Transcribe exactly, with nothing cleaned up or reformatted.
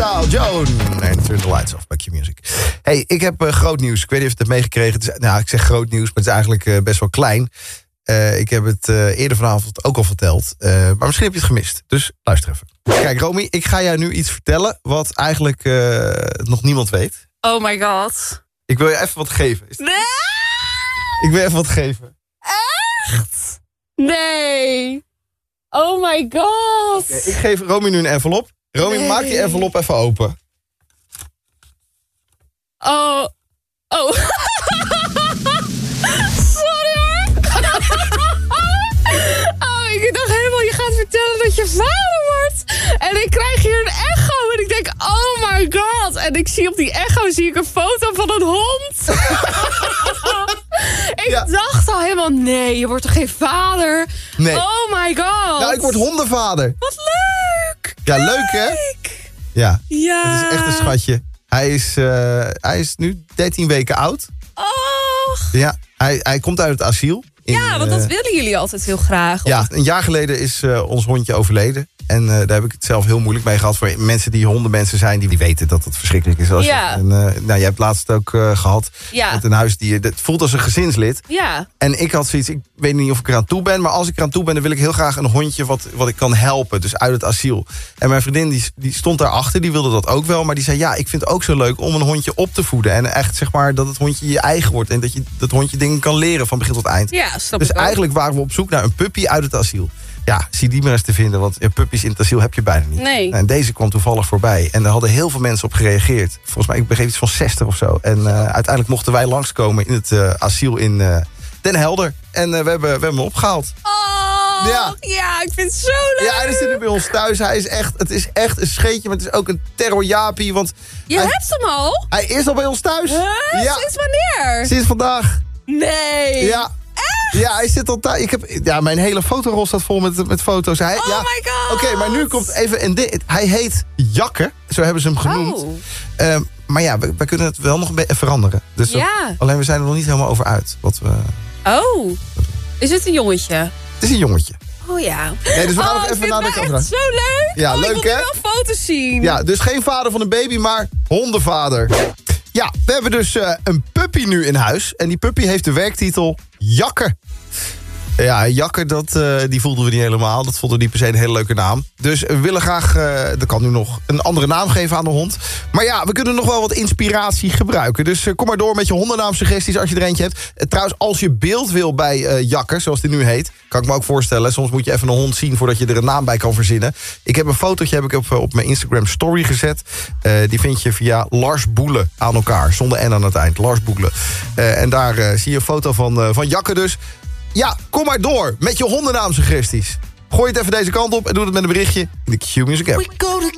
Style, Joan. En Turn the Lights Off bij Q-Music. Hey, ik heb uh, groot nieuws. Ik weet niet of je het hebt meegekregen. Het is, nou, ik zeg groot nieuws, maar het is eigenlijk uh, best wel klein. Uh, ik heb het uh, eerder vanavond ook al verteld. Uh, maar misschien heb je het gemist. Dus luister even. Kijk, Romy, ik ga jou nu iets vertellen wat eigenlijk uh, nog niemand weet. Oh my god. Ik wil je even wat geven. Is... Nee! Ik wil je even wat geven. Echt? Nee. Oh my god. Okay, ik geef Romy nu een envelop. Romy, nee. Maak die envelop even open. Oh. Oh. Sorry hoor. Oh, ik dacht helemaal, je gaat vertellen dat je vader wordt. En ik krijg hier een echo. En ik denk, oh my god. En ik zie op die echo zie ik een foto van een hond. Ik ja. dacht al helemaal, nee, je wordt toch geen vader? Nee. Oh my god. Nou, ik word hondenvader. Wat leuk. Ja, Kijk. leuk hè? Ja. Ja. Het is echt een schatje. Hij is, uh, hij is nu dertien weken oud. Och. Ja, hij, hij komt uit het asiel. In, ja, want dat uh, willen jullie altijd heel graag. Ja, een jaar geleden is uh, ons hondje overleden. En uh, daar heb ik het zelf heel moeilijk mee gehad. Voor mensen die hondenmensen zijn, die weten dat het verschrikkelijk is. Als ja. je, en, uh, nou, jij hebt laatst ook uh, gehad ja. met een huisdier. Het voelt als een gezinslid. Ja. En ik had zoiets, ik weet niet of ik eraan toe ben. Maar als ik eraan toe ben, dan wil ik heel graag een hondje wat, wat ik kan helpen. Dus uit het asiel. En mijn vriendin die, die stond daarachter, die wilde dat ook wel. Maar die zei, ja, ik vind het ook zo leuk om een hondje op te voeden. En echt, zeg maar, dat het hondje je eigen wordt. En dat je dat hondje dingen kan leren van begin tot eind. Ja, snap dus ik eigenlijk waren we op zoek naar een puppy uit het asiel. Ja, zie die maar eens te vinden, want ja, puppies in het asiel heb je bijna niet. Nee. En deze kwam toevallig voorbij. En daar hadden heel veel mensen op gereageerd. Volgens mij, ik begreep iets van zestig of zo. En uh, uiteindelijk mochten wij langskomen in het uh, asiel in uh, Den Helder. En uh, we, hebben, we hebben hem opgehaald. Oh, ja. ja, ik vind het zo leuk. Ja, hij zit nu bij ons thuis. Hij is echt, het is echt een scheetje, maar het is ook een terrorjapie. Want je hij, hebt hem al? Hij is al bij ons thuis. Huh? Ja. Sinds wanneer? Sinds vandaag. Nee. Ja. Echt? Ja, hij zit al thuis. Ik heb, ja, mijn hele fotorol staat vol met, met foto's. Hij, oh ja. my god. Oké, okay, maar nu komt even een dit. Hij heet Jakke, zo hebben ze hem genoemd. Oh. Uh, maar ja, we, we kunnen het wel nog een beetje veranderen. Dus ja. dat, alleen we zijn er nog niet helemaal over uit. Wat we, oh, is het een jongetje? Het is een jongetje. Oh ja. Nee, dus we gaan oh, nog even naar de camera. Echt zo leuk. Ja, oh, leuk ik wil hè? wel foto's zien. Ja, dus geen vader van een baby, maar hondenvader. Ja, we hebben dus uh, een puppy nu in huis. En die puppy heeft de werktitel Jakke. Ja, Jakke, dat, uh, die voelden we niet helemaal. Dat vonden we niet per se een hele leuke naam. Dus we willen graag, uh, dat kan nu nog, een andere naam geven aan de hond. Maar ja, we kunnen nog wel wat inspiratie gebruiken. Dus uh, kom maar door met je hondennaamsuggesties als je er eentje hebt. Uh, trouwens, als je beeld wil bij uh, Jakke, zoals die nu heet, kan ik me ook voorstellen. Soms moet je even een hond zien voordat je er een naam bij kan verzinnen. Ik heb een fotootje heb ik op, op mijn Instagram story gezet. Uh, die vind je via Lars Boele aan elkaar. Zonder N aan het eind. Lars Boele. Uh, en daar uh, zie je een foto van, uh, van Jakke dus. Ja, kom maar door met je hondennaamsuggesties. Gooi het even deze kant op en doe het met een berichtje in de Q-Music app.